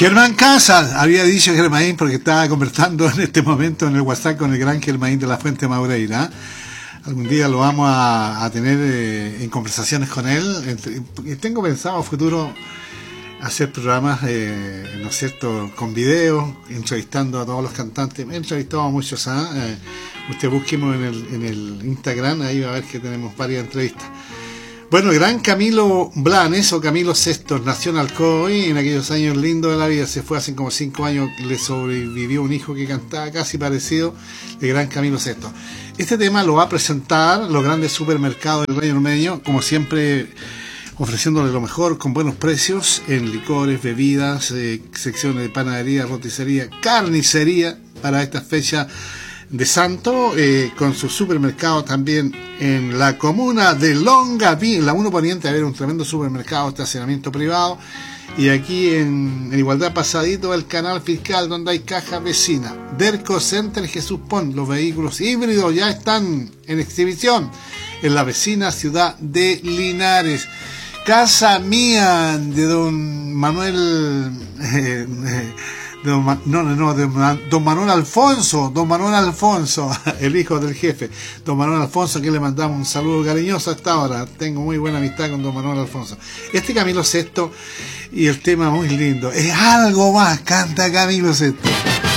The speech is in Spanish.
Germán Casas, había dicho Germain porque estaba conversando en este momento en el WhatsApp con el gran Germain de la Fuente Maureira. Algún día lo vamos a tener en conversaciones con él. Tengo pensado a futuro hacer programas, ¿no es cierto?, con videos, entrevistando a todos los cantantes. He entrevistado a muchos, usted búsquemos en el Instagram, ahí va a ver que tenemos varias entrevistas. Bueno, el gran Camilo Blanes, o Camilo Sextos, nació en Alcoy en aquellos años lindos de la vida. Se fue hace como 5 años, le sobrevivió un hijo que cantaba casi parecido, el gran Camilo Sextos. Este tema lo va a presentar los grandes supermercados del Reino Medio, como siempre, ofreciéndole lo mejor con buenos precios en licores, bebidas, secciones de panadería, roticería, carnicería para esta fecha de Santo, con su supermercado también en la comuna de Longaví, en la 1 Poniente, a ver, un tremendo supermercado, estacionamiento privado, y aquí en Igualdad pasadito el canal fiscal donde hay caja vecina. Derco Center Jesús Pon, los vehículos híbridos ya están en exhibición en la vecina ciudad de Linares. Casa Mía de don Manuel de don Manuel Alfonso, el hijo del jefe, don Manuel Alfonso, que le mandamos un saludo cariñoso hasta ahora. Tengo muy buena amistad con don Manuel Alfonso. Este Camilo Sexto y el tema muy lindo, es algo más, canta Camilo Sexto.